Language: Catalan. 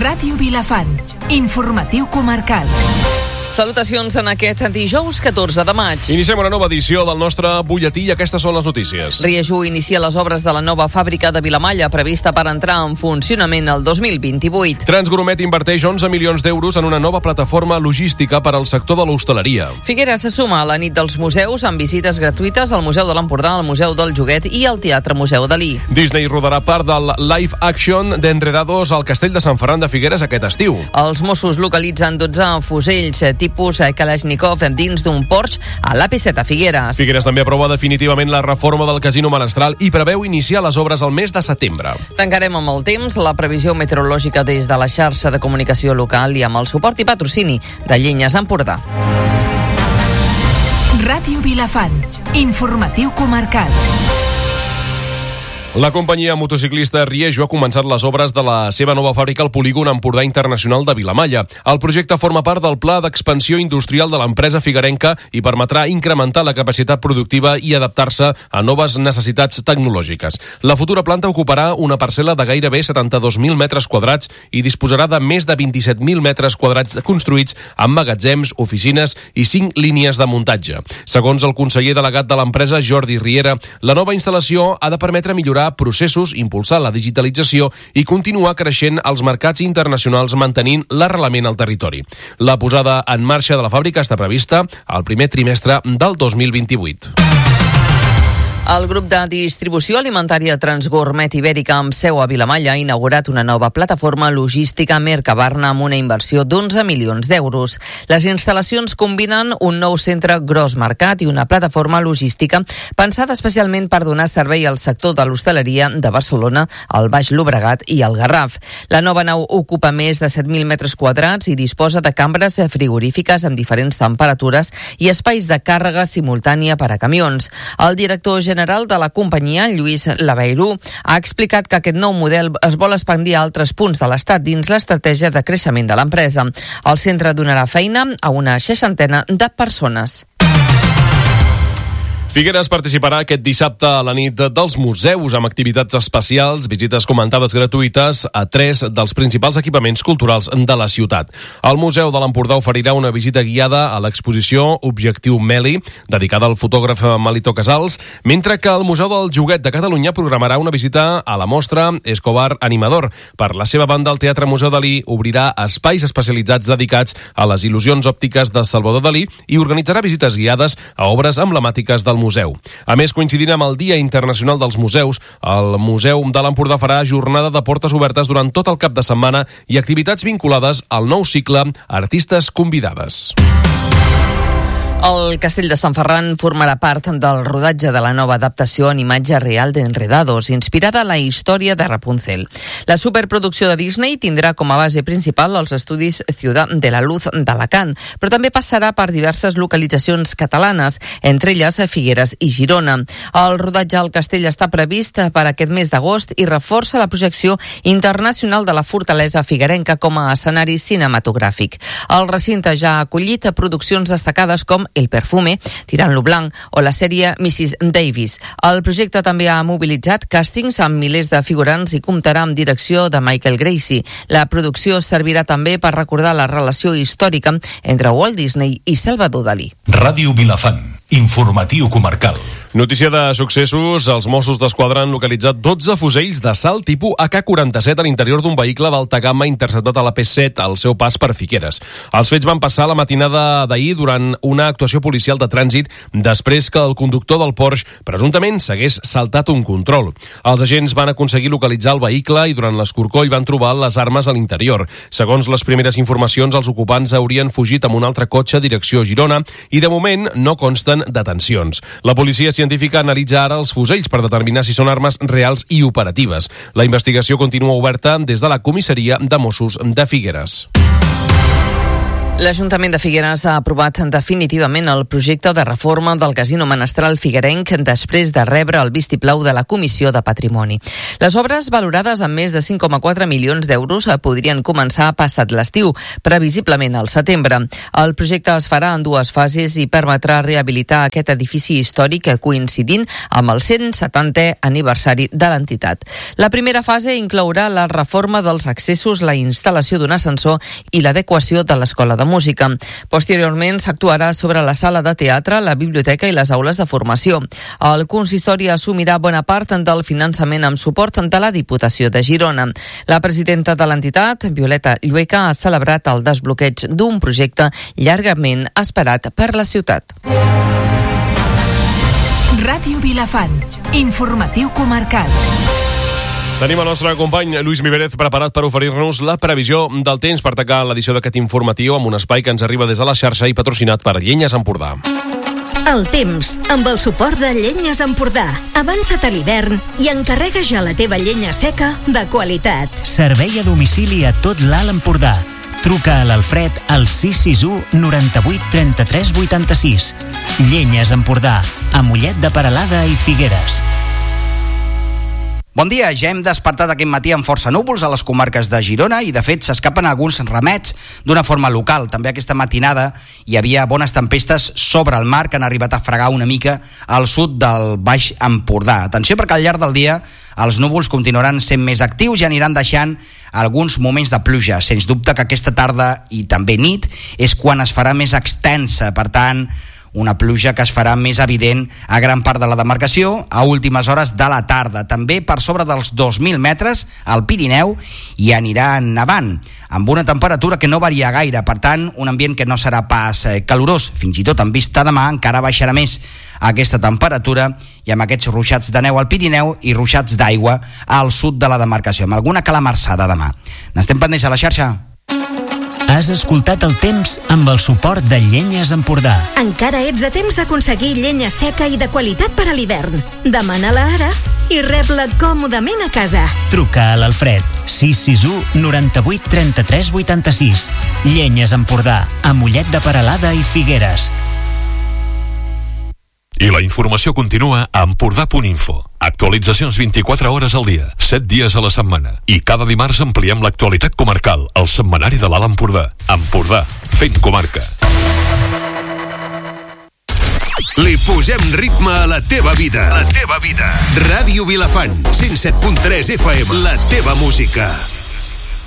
Ràdio Vilafant, informatiu comarcal. Salutacions en aquest dijous 14 de maig. Iniciem una nova edició del nostre butlletí i aquestes són les notícies. Rieju inicia les obres de la nova fàbrica de Vilamalla prevista per entrar en funcionament el 2028. Transgourmet inverteix 11 milions d'euros en una nova plataforma logística per al sector de l'hostaleria. Figueres se suma a la nit dels museus amb visites gratuïtes al Museu de l'Empordà, al Museu del Joguet i al Teatre Museu Dalí. Disney rodarà part del live action d'Enredados al Castell de Sant Ferran de Figueres aquest estiu. Els Mossos localitzen 12 fusells tipus Kalashnikov dins d'un Porsche a l'AP7 a Figueres. Figueres també aprova definitivament la reforma del Casino Menestral i preveu iniciar les obres al mes de setembre. Tancarem amb el temps la previsió meteorològica des de la xarxa de comunicació local i amb el suport i patrocini de Llenyes Empordà. Ràdio Vilafant, informatiu comarcal. La companyia motociclista Rieju ha començat les obres de la seva nova fàbrica al polígon Empordà Internacional de Vilamalla. El projecte forma part del pla d'expansió industrial de l'empresa figuerenca i permetrà incrementar la capacitat productiva i adaptar-se a noves necessitats tecnològiques. La futura planta ocuparà una parcel·la de gairebé 72.000 metres quadrats i disposarà de més de 27.000 metres quadrats construïts amb magatzems, oficines i 5 línies de muntatge. Segons el conseller delegat de l'empresa, Jordi Riera, la nova instal·lació ha de permetre millorar processos, impulsar la digitalització i continuar creixent als mercats internacionals mantenint l'arrelament al territori. La posada en marxa de la fàbrica està prevista al primer trimestre del 2028. El grup de distribució alimentària Transgourmet Ibèrica amb seu a Vilamalla ha inaugurat una nova plataforma logística Mercabarna amb una inversió d'11 milions d'euros. Les instal·lacions combinen un nou centre gros mercat i una plataforma logística pensada especialment per donar servei al sector de l'hostaleria de Barcelona, el Baix Llobregat i el Garraf. La nova nau ocupa més de 7.000 metres quadrats i disposa de cambres frigorífiques amb diferents temperatures i espais de càrrega simultània per a camions. El director general de la companyia, Lluís Laveirú, ha explicat que aquest nou model es vol expandir a altres punts de l'Estat dins l'estratègia de creixement de l'empresa. El centre donarà feina a una 60 de persones. Figueres participarà aquest dissabte a la nit dels museus amb activitats especials, visites comentades gratuïtes a 3 dels principals equipaments culturals de la ciutat. El Museu de l'Empordà oferirà una visita guiada a l'exposició Objectiu Meli, dedicada al fotògraf Melitó Casals, mentre que el Museu del Joguet de Catalunya programarà una visita a la mostra Escobar Animador. Per la seva banda, el Teatre Museu Dalí obrirà espais especialitzats dedicats a les il·lusions òptiques de Salvador Dalí i organitzarà visites guiades a obres emblemàtiques del museu. A més, coincidint amb el Dia Internacional dels Museus, el Museu de l'Empordà farà jornada de portes obertes durant tot el cap de setmana i activitats vinculades al nou cicle Artistes Convidades. El Castell de Sant Ferran formarà part del rodatge de la nova adaptació en imatge real d'Enredados, inspirada a la història de Rapunzel. La superproducció de Disney tindrà com a base principal els estudis Ciudad de la Luz d'Alacant, però també passarà per diverses localitzacions catalanes, entre elles Figueres i Girona. El rodatge al castell està previst per aquest mes d'agost i reforça la projecció internacional de la fortalesa figuerenca com a escenari cinematogràfic. El recinte ja ha acollit produccions destacades com El Perfume, Tirant lo Blanc o la sèrie Mrs. Davis. El projecte també ha mobilitzat càstings amb milers de figurants i comptarà amb direcció de Michael Gracie. La producció servirà també per recordar la relació històrica entre Walt Disney i Salvador Dalí. Ràdio Vilafant, informatiu comarcal. Notícia de successos, els Mossos d'Esquadra han localitzat 12 fusells d'assalt tipus AK-47 a l'interior d'un vehicle d'alta gamma interceptat a la P7 al seu pas per Figueres. Els fets van passar la matinada d'ahir durant una actuació policial de trànsit després que el conductor del Porsche presumptament s'hagués saltat un control. Els agents van aconseguir localitzar el vehicle i durant l'escorcoll van trobar les armes a l'interior. Segons les primeres informacions, els ocupants haurien fugit amb un altre cotxe a direcció Girona i de moment no consten detencions. La policia científica analitza ara els fusells per determinar si són armes reals i operatives. La investigació continua oberta des de la comissaria de Mossos de Figueres. L'Ajuntament de Figueres ha aprovat definitivament el projecte de reforma del Casino Menestral Figuerenc després de rebre el vistiplau de la Comissió de Patrimoni. Les obres, valorades amb més de 5,4 milions d'euros, podrien començar passat l'estiu, previsiblement al setembre. El projecte es farà en dues fases i permetrà rehabilitar aquest edifici històric coincidint amb el 170è aniversari de l'entitat. La primera fase inclourà la reforma dels accessos, la instal·lació d'un ascensor i l'adequació de l'Escola de Música. Posteriorment s'actuarà sobre la sala de teatre, la biblioteca i les aules de formació. El consistori assumirà bona part del finançament amb suport de la Diputació de Girona. La presidenta de l'entitat, Violeta Llueca, ha celebrat el desbloqueig d'un projecte llargament esperat per la ciutat. Ràdio Vilafant, informatiu comarcal. Tenim el nostre company Lluís Mibérez preparat per oferir-nos la previsió del temps per tancar l'edició d'aquest informatiu amb un espai que ens arriba des de la xarxa i patrocinat per Llenyes Empordà. El temps, amb el suport de Llenyes Empordà. Avança't a l'hivern i encarrega ja la teva llenya seca de qualitat. Servei a domicili a tot l'Alt Empordà. Truca a l'Alfred al 661 98 33 86. Llenyes Empordà, a Mollet de Peralada i Figueres. Bon dia, ja hem despertat aquest matí amb força núvols a les comarques de Girona i de fet s'escapen alguns remets d'una forma local. També aquesta matinada hi havia bones tempestes sobre el mar que han arribat a fregar una mica al sud del Baix Empordà. Atenció perquè al llarg del dia els núvols continuaran sent més actius i aniran deixant alguns moments de pluja. Sens dubte que aquesta tarda i també nit és quan es farà més extensa, per tant una pluja que es farà més evident a gran part de la demarcació a últimes hores de la tarda. També per sobre dels 2.000 metres al Pirineu i anirà nevant, amb una temperatura que no varia gaire, per tant, un ambient que no serà pas calorós. Fins i tot en vista demà encara baixarà més aquesta temperatura i amb aquests ruixats de neu al Pirineu i ruixats d'aigua al sud de la demarcació, amb alguna calamarsada demà. N'estem pendents a la xarxa. Has escoltat el temps amb el suport de Llenyes Empordà. Encara ets a temps d'aconseguir llenya seca i de qualitat per a l'hivern. Demana-la ara i rep-la còmodament a casa. Truca a l'Alfred 661 98 33 86. Llenyes Empordà, a Mollet de Peralada i Figueres. I la informació continua a Empordà.info. Actualitzacions 24 hores al dia, 7 dies a la setmana. I cada dimarts ampliem l'actualitat comarcal, al setmanari de l'Alt Empordà. Empordà, fent comarca. Li posem ritme a la teva vida. La teva vida. Ràdio Vilafant, 107.3 FM. La teva música.